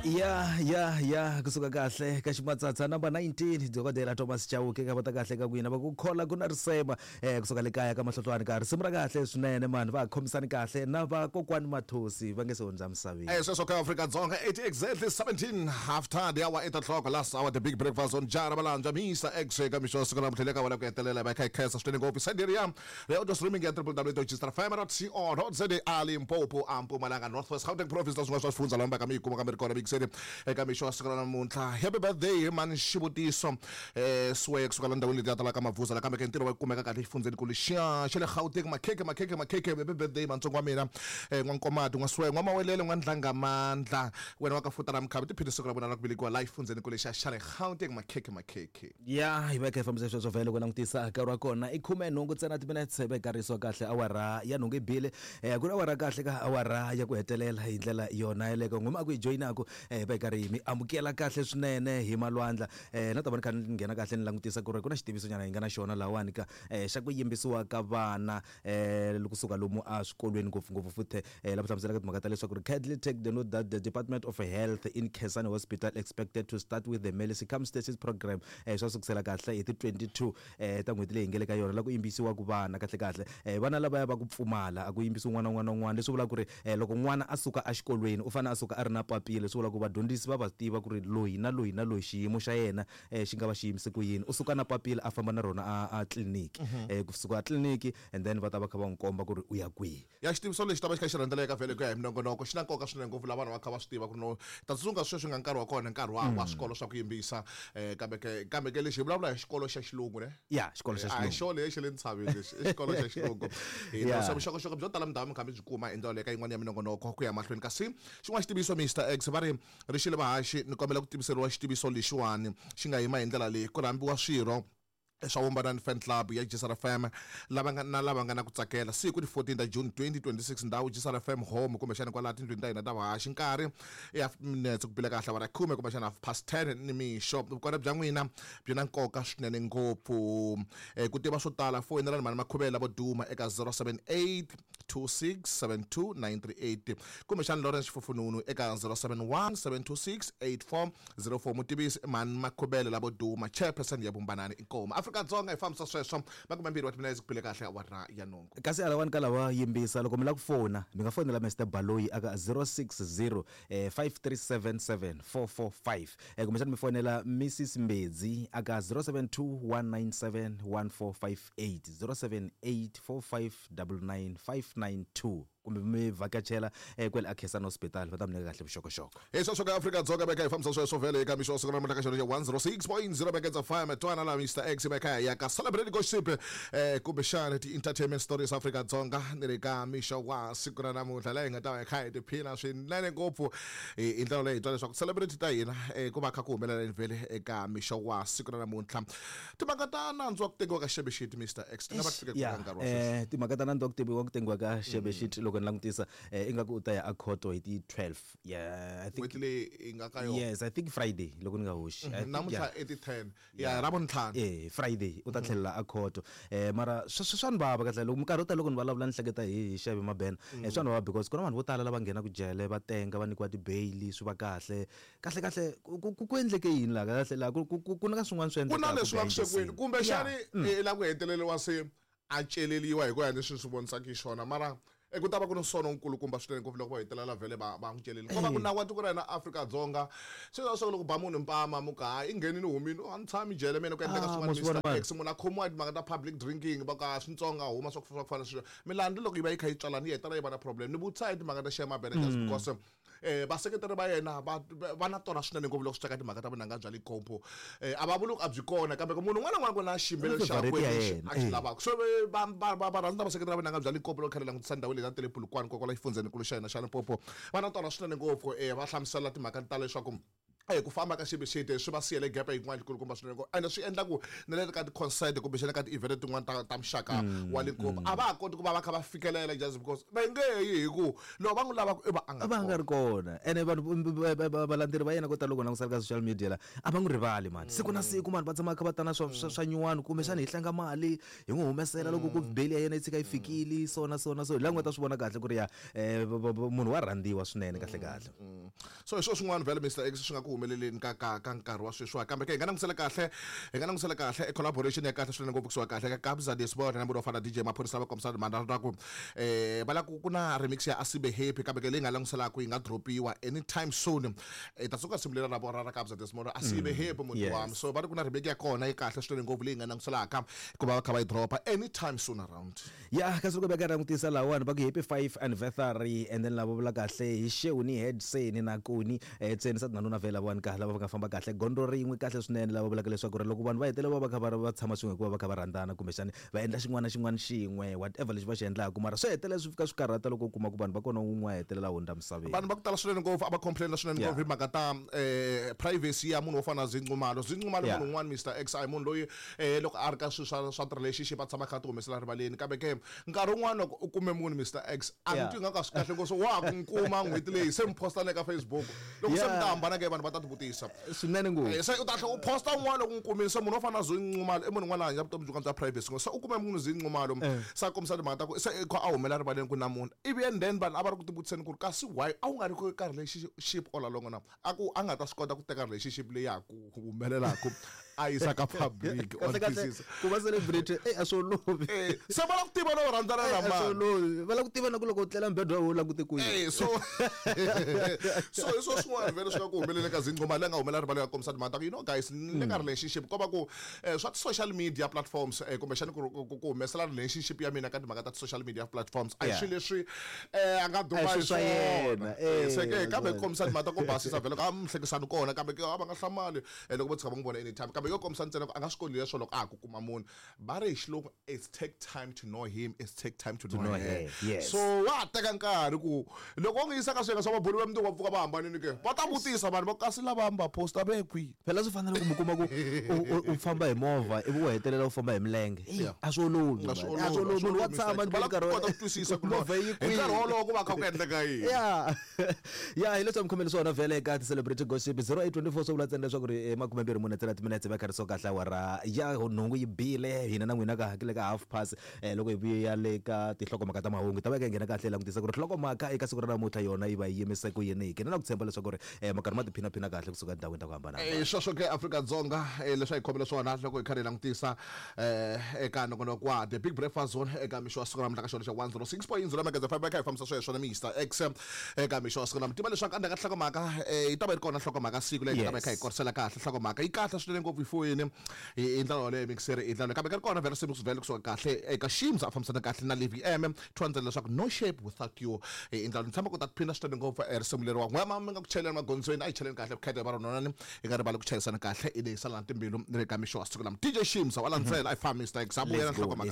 Ya kusuka kahle ka Ximatsatsa number 19 Dokodela Thomas Chauke ka bata kahle ka kwina va ku khola ku na risema kusuka le kaya ka mahlohlwane ka risema ra kahle swinene man va khomisana kahle na va kokwani Mathosi va nge se hundza misaveni so Africa Dzonga 80 exactly 17 half time the hour 8 o'clock last hour the big breakfast on Jara Balanja Misa X ka misho sukana mtheleka wala ku hetelela ba kai khaisa swinene ngopfu Sendiriam le audio streaming ya www.registerfm.co.za ali Mpopo Mpumalanga Northwest Gauteng province la swinga swifunza lamba ka mikuma ka mirikona big city eka misho sukana namuntlha happy birthday man Xivutiso swe kusuka la ndawini leti tala ka mavuza la kambe ke ntiro wa kumeka kahle ifundzeni ku lexia xele Gauteng makheke happy birthday mantsongo wa mina n'wankomati n'waswe n'wamawelele n'wandlangamandla wena wa ka futa ra mkhavi tiphilisi ku ra vona la ku velekiwa live ifundzeni ku lexia xale Gauteng makheke ya hi veke famisa swo vele ku langutisa ka ra kona i 10 ntsena timinutes be kariswa kahle awara ya nonge bile ku ra awara kahle ka awara ya ku hetelela hi ndlela yona yeleka ngoma ku joina ku be kari mi amukela kahle swinene hi malwandla na tabani kan nghena kahle ni langutisa ku ri ku na xitiviso nyana hi nga na xona lawani ka xa ku yimbisiwa ka vana lokusuka lomu a swikolweni ngopfu futhe la hlamusela ka timhaka ta leswaku ri kindly take the note that the Department of Health in Khensani Hospital expected to start with the Male Circumstances program swa sukusela kahle hi ti 22 ta n'hweti leyi ngele ka yona la ku yimbisiwa ku vana kahle vana lava va ku pfumala a ku yimbisiwa n'wana leswi vula ku ri loko n'wana a suka a xikolweni u fana a suka a ri na papila leswi vula ku vadyondzisi va tiva ku ri loyi na loyi xiyimo xa yena xi nga va xiyimisi ku yini u suka na papila a famba na rona a tliliniki kusuka a tliliniki and then va ta va kha va n'wi komba ku ri u ya kwihi ya xitiviso lexi ta va xi kha xi rhendzeleka vele ku ya hi minongonoko xi na nkoka swinene ngopfu lava vanhu va kha va swi tiva ku no ta tsunga sweswi nga nkarhi wa kona nkarhi wa swikolo swa ku yimbisa kambe ke lexi vulavula hi xikolo xa xilungu ne ya xikolo xa xilungu xo lexi le ntshaveni lexi xikolo xa xilungu so vuxokoxoko byo tala mindhawu mi kha mi byi kuma endhawu le ka yin'wana ya minongonoko ku ya mahlweni kasi xin'wana xitiviso Mr X va ri rixile vahaxi ni kombela ku tiviseriwa xitiviso lexiwani xi nga yima hi ndlela leyi ku rambiwa swirho swa Wombanani Fan Club ya Jisara FM lava nga na ku tsakela siku di 14 ta June 2026 ndawu Jisara FM home kumbe xana kwala tindlwini ta hina ta vahaxi nkarhi ya minutes ku pila kahle vara khume kumbe xana 10:30 ni mixo kona bya n'wina byi na nkoka swinene ngopfu ku tiva swo tala foyinela mani makhuvela vo duma eka 07826729388 kumbe xana Lawrence Fufununu eka 0717268404 mutivisi mani makhuvela lavo duma chairperson ya Vumbanani inkoma Africa Dzonga ifamisa sweswo makumembiri wa timinetse kuphile kahle awara ya nongo kasi alawani ka lava yimbisa loko mi la ku fona mi nga fonela Mr Baloyi aka 060 5377445 kumbe xana mi fonela Mrs Mbedzi aka 0721971458 0784599592 kumbe mi vakachela kwele Khensani Hospital va ta mi nyika kahle vuxokoxoko swo ka Africa Dzonga beka ifamisa sweswo vele eka misho sokona mutaka xona 106.0 beka za fire metwana la Mr X beka ya ka celebrate gossip kumbe xana ti entertainment stories Africa Dzonga ni le ka misho wa siku na namuntlha la hi nga ta va kha hi tiphina swinene ngopfu i ndlela leyi twa leswaku celebrity ta hina ku va kha ku humelela vele eka misho wa siku na namuntlha timhaka ta nandzwa ku tekiwa ka Shebeshit Mr X ti nga va fike ku nkarhi wa sweswi timhaka ta nandzwa ku tekiwa ka Shebeshit loko ni langutisa ingaku u ta ya akhoto hi ti 12 I think yes I think Friday loko ni nga hoxi namuntlha eti 10 ya Ravuntlhanu Friday u ta tlhelela akhoto mara swani baba kahle loko minkarhi u ta loko ni vulavula ni hleketa hi Xavi Mabena swani baba because kuna vanhu vo tala lava nghena ku jele va tenga va nikiwa ti bail swi va kahle ku endleke yini la kahle la ku na swin'wana swi endleka kuna leswi va swekweni kumbe xani la ku heteleliwa se a celeliwa hi ku ya leswi swi vonisaka xona mara ku ta va ku ni sono nkulukumba swinene ngopfu loko va hetelela vele va n'wi celeli ngoba ku na wa tiko ra hina Africa Dzonga swi swa loko ba munhu mpama muka i nghenini humini a ni tshami jele mena ku endleka swin'wana Mr X munhu a khomiwa timhaka ta public drinking va ka swintsonga huma swa ku fana swilo milandzu loko yi va yi kha yi tswalani yi hetela yi va na problem ni vutisa hi timhaka ta Xavi Mabena just because vaseketeri va yena va na tona swinene ngopfu loko swi teka timhaka ta vunanga bya likompo a va vuli ku a byi kona kambe ku munhu un'wana na un'wana ku na ximbelo xa kwelexi a xi lavaka so va rhandza vaseketeri va vunanga bya likompo loko khale langutisa ndhawu na telepulukwana kokwala ifundzeni kulu xa hina xa Limpopo va na tona swinene ngopfu va hlamusela timhaka ta leswaku ku famba ka xibexete swi va siyele gap yin'wana kulukumba swinene and swi endla ku na le ka ti-concert kumbe xana ka ti-event tin'wana ta muxaka wa Limpopo a va ha koti ku va va kha va fikelela just because va nge yi hi ku loko va n'wi lavaka i va a nga ri kona ene vanhu valandzeleri va yena ko tala loko na ku sala ka social media la a va n'wi rivali mani siku na siku mani va tshama kha va tana swa nyuwani kumbe xana hi hlanga mali hi n'wi humesela loko ku beli ya yena yi tshika yi fikile so la nga ta swi vona kahle ku ri ya munhu wa rhandziwa swinene kahle so hi swo swin'wana vele Mr X swi nga ku humeleleni ka nkarhi wa sweswiwa kambe ke hi nga langutisela kahle e collaboration ya kahle swinene ngopfu kusuka kahle ka Kabza De Sport na munhu wa fana DJ Maphorisa va kombisa mandla ku va la ku na remix ya Asibe Happy kambe ke leyi nga langutisela ku yi nga dropiwa anytime soon ta suka simulela na vona ra Kabza De Sport Asibe Happy munhu wami so va ku na remix ya kona yi kahle swinene ngopfu leyi nga langutiselaka ku va kha va yi dropa anytime soon around kasi loko beka langutisa lawani va ku happy 5 anniversary and then lavo vula kahle hi Shewni Headseni na Kuni tseni sa tinanuna vela vani kahle lava va nga famba kahle gondo rin'we kahle swinene lava vulaka leswaku ri loko vanhu va hetela va kha va tshama swin'we hikuva va kha va rhandzana kumbe xana va endla xin'wana xin'we whatever lexi va xi endlaka mara swi hetelela swi fika swi karhata loko u kuma ku vanhu va kona un'we hetelela hundza misaveni vanhu va ku tala swinene ngopfu a va complain swinene ngopfu hi mhaka ta privacy ya munhu wo fana Zinxumalo munhu un'wana Mr X i munhu loyi loko a ri ka swilo swa relationship a tshama kha ti humesela rivaleni kambe ke nkarhi un'wana loko u kume munhu Mr X a ni twi nga ka swi kahle ngopfu wa ku nkuma n'hweti leyi se mi posta le ka Facebook loko se mi ta hambana ke vanhu va ta ti vutisa swinene ngopfu se u ta tlhela u posta un'wana loko nkumini se munhu wo fana Zinxumalo i munhu un'wana hanya vutomi byo bya privacy se u kume munhu Zinxumalo sa kombisa timhaka ta ku se kha a humela rivaleni ku na munhu ivi and then vanhu a va ri ku ti vutiseni ku ri kasi why a wu nga ri ku ka relationship all along na a nga ta swi kota ku teka relationship leyi ya ku humelelaku a yisa ka public ku va celebrate a swo lovi se va la ku tiva no rhandzana na mani va la ku tiva na ku loko u tlela mbedwa u langute ku so so swin'wana vele swi nga ku humelele ka Zinxumalo leyi nga humelela rivaleni ka kombisa timhaka ta ku guys le ka relationship ko va ku swa ti-social media platforms kumbe xana ku humesela relationship ya mina ka timhaka ta ti-social media platforms a hi swilo leswi a nga duma hi swona se ke kambe kombisa timhaka ta ku basisa vele ka mihlekisano kona kambe a va nga hlamali loko vo tshika va n'wi vona anytime kambe yo kombisa ntsena ku a nga swi koti leswo loko a ku kuma munhu va ri hi xilungu it's take time to know him it's take time to know her so wa teka nkarhi ku loko u ngi yisa ka swiyenge swa mabulu va mundzuku va pfuka va hambanini ke va ta vutisa vanhu va kasi lava va posta ve kwihi phela swi fanele ku mi kuma ku u famba hi movha ivi u hetelela u famba hi milenge a swi olovi munhu wa tshama va kota ku twisisa ku movha yi kwihi nkarhi wolowo ku va kha ku endleka yini hi leswi mi khomele swona vhele eka ti-celebrity gossip 0824 so vula ntsena leswaku ri 24 minutes va karhi so kahle awara ya nhungu yi bile hina na n'wina ka hakile ka half past loko hi vuya le ka tinhlokomhaka ta mahungu ta va ka nghena kahle langutisa ku ri nhlokomhaka eka siku ra namuntlha yona yi va yi yimise ku yini hi na ku tshemba leswaku ri makarhi ma tiphinaphina kahle kusuka endhawini ta ku hambanahambana sweswo ke Afrika-Dzonga leswi hi khomele swona loko hi karhi hi langutisa eka nongonoko wa the big breakfast zone eka mixo wa siku namuntlha ka xona xa 106.0 la magazine 5 kha hi fambisa sweswo na Mr X eka mixo wa siku namuntlha tiva leswaku andla ka nhlokomhaka yi ta va yi ri kona nhlokomhaka siku leyi hi ta va hi kha hi korisela kahle nhlokomhaka yi kahle swinene ngopfu hi foyini hi ndlela yoleyo mixeri hi ndlela kambe ka ri kona vele swi vele kusuka kahle eka ximza a fambisana kahle na Livi M twandzela leswaku no shape without you hi ndlela ni tshama ku ta tiphina swinene ngopfu risimu leri wa n'wema mi nga ku cheleni magondzweni a yi cheleni kahle vukhete va rononani hi nga rivali ku chayisana kahle i leyisala na timbilu ni le ka mixo wa siku lama DJ Shimza wa landzela i famba Mr X a vuya na nhlokomhaka